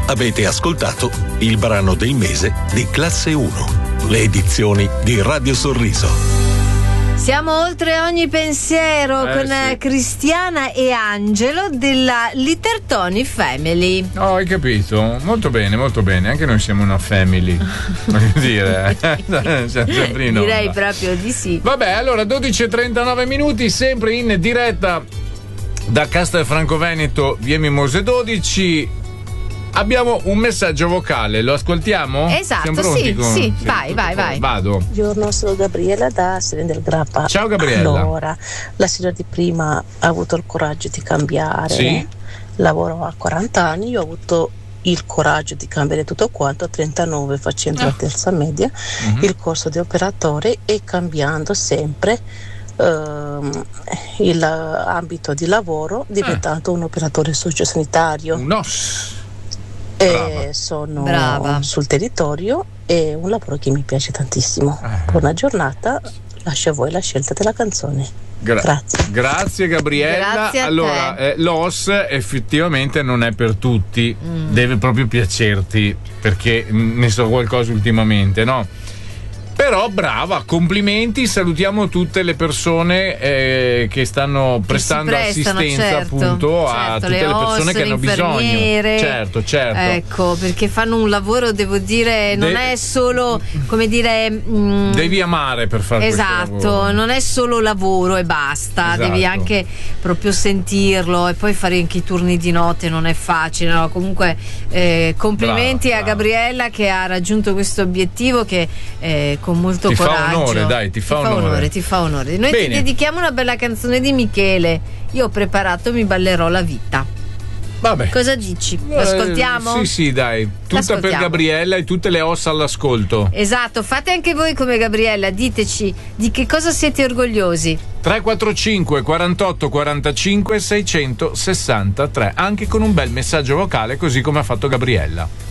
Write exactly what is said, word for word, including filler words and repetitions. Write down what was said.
Avete ascoltato il brano del mese di Classe uno, le edizioni di Radio Sorriso. Siamo oltre ogni pensiero eh, con sì. Cristiana e Angelo della Littertoni Family. Oh, hai capito? Molto bene, molto bene. Anche noi siamo una family. Voglio dire, siamo sempre in onda. Direi proprio di sì. Vabbè, allora dodici e trentanove minuti, sempre in diretta da Castelfranco Veneto, via Mimose dodici. Abbiamo un messaggio vocale, lo ascoltiamo? Esatto, Siamo pronti sì, con... sì, vai, vai, vai. Vado. Buongiorno, sono Gabriella da Serena del Grappa. Ciao Gabriella. Allora, la signora di prima ha avuto il coraggio di cambiare. Sì. Lavoro a quaranta anni, io ho avuto il coraggio di cambiare tutto quanto a trentanove facendo Ah. la terza media, Mhm. il corso di operatore e cambiando sempre ehm, il ambito di lavoro, diventando un operatore sociosanitario. Un os. E Brava. sono Brava. sul territorio, è un lavoro che mi piace tantissimo. Eh. Buona giornata, lascio a voi la scelta della canzone. Gra- Grazie. Grazie Gabriella. Grazie a allora, te. eh, l'O S effettivamente non è per tutti, Mm. deve proprio piacerti, perché mm, ne so qualcosa ultimamente, no? Però brava, complimenti, salutiamo tutte le persone eh, che stanno prestando prestano, assistenza certo, appunto a certo, tutte le le persone O S, che hanno le bisogno. infermiere. Certo, certo. Ecco, perché fanno un lavoro, devo dire, non De- è solo, come dire... mm, Devi amare per fare questo esatto, lavoro. non è solo lavoro e basta, Esatto. devi anche proprio sentirlo e poi fare anche i turni di notte non è facile, no? Comunque eh, complimenti Brava, a brava. Gabriella che ha raggiunto questo obiettivo che eh, con molto Ti fa coraggio onore, dai, ti fa onore. ti fa onore. Noi Bene. ti dedichiamo una bella canzone di Michele. Io ho preparato Mi ballerò la vita. Vabbè. Cosa dici? Lo Eh, ascoltiamo? Sì, sì, dai. Tutta per L'ascoltiamo. Gabriella e tutte le ossa all'ascolto. Esatto, fate anche voi come Gabriella, diteci di che cosa siete orgogliosi. tre quattro cinque quarantotto quarantacinque seicentosessantatré, anche con un bel messaggio vocale così come ha fatto Gabriella.